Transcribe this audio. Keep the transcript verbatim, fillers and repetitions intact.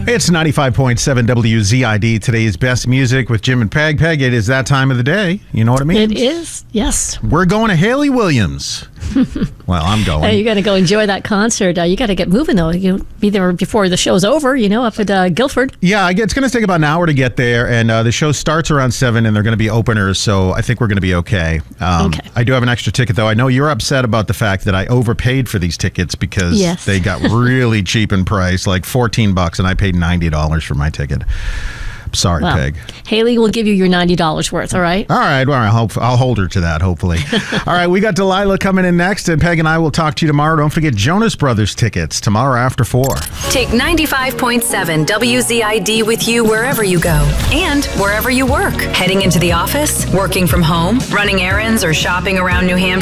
It's ninety-five point seven W Z I D, today's best music with Jim and Peg. Peg, it is that time of the day. You know what I mean? It is, yes. We're going to Haley Williams. Well, I'm going. Hey, you got to go enjoy that concert. Uh, you got to get moving, though. You'll be there before the show's over, you know, up at uh, Guilford. Yeah, I get, it's going to take about an hour to get there, and uh, the show starts around seven, and they're going to be openers, so I think we're going to be okay. Um, Okay. I do have an extra ticket, though. I know you're upset about the fact that I overpaid for these tickets because Yes. they got really cheap in price, like fourteen bucks, and I paid ninety dollars for my ticket. Sorry, Well, Peg. Haley will give you your ninety dollars worth, all right? All right, well, I hope, I'll hold her to that, hopefully. All right, we got Delilah coming in next, and Peg and I will talk to you tomorrow. Don't forget Jonas Brothers tickets tomorrow after four. Take ninety-five point seven W Z I D with you wherever you go and wherever you work. Heading into the office, working from home, running errands, or shopping around New Hampshire.